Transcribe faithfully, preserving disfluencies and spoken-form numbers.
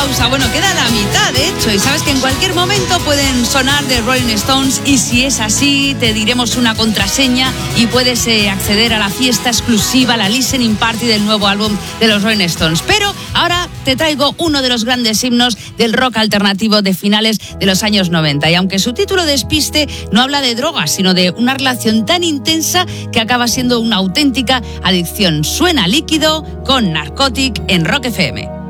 pausa. Bueno, queda la mitad, de hecho, y sabes que en cualquier momento pueden sonar de Rolling Stones, y si es así, te diremos una contraseña y puedes eh, acceder a la fiesta exclusiva, la listening party del nuevo álbum de los Rolling Stones. Pero ahora te traigo uno de los grandes himnos del rock alternativo de finales de los años noventa, y aunque su título despiste, no habla de drogas, sino de una relación tan intensa que acaba siendo una auténtica adicción. Suena Líquido con Narcotic en Rock F M.